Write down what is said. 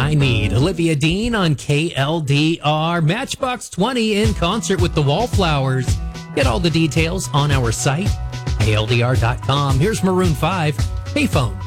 I Need. Olivia Dean on KLDR. Matchbox 20 in concert with the Wallflowers. Get all the details on our site, KLDR.com. Here's Maroon 5, Payphone.